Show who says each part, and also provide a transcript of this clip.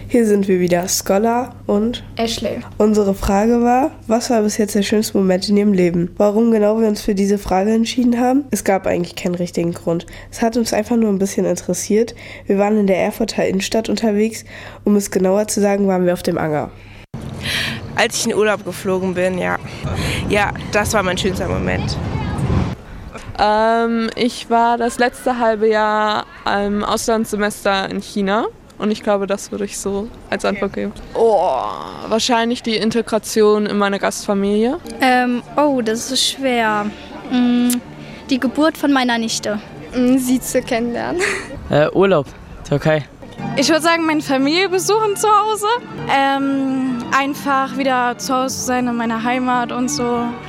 Speaker 1: Hier sind wir wieder, Scholar und
Speaker 2: Ashley.
Speaker 1: Unsere Frage war, was war bis jetzt der schönste Moment in Ihrem Leben? Warum genau wir uns für diese Frage entschieden haben? Es gab eigentlich keinen richtigen Grund. Es hat uns einfach nur ein bisschen interessiert. Wir waren in der Erfurter Innenstadt unterwegs. Um es genauer zu sagen, waren wir auf dem Anger.
Speaker 3: Als ich in Urlaub geflogen bin, ja. Ja, das war mein schönster Moment.
Speaker 4: Ich war das letzte halbe Jahr im Auslandssemester in China und ich glaube, das würde ich so als Antwort geben. Wahrscheinlich die Integration in meine Gastfamilie.
Speaker 5: Das ist schwer. Die Geburt von meiner Nichte.
Speaker 2: Sie zu kennenlernen.
Speaker 6: Urlaub, Türkei.
Speaker 7: Ich würde sagen, meine Familie besuchen zu Hause. Einfach wieder zu Hause sein in meiner Heimat und so.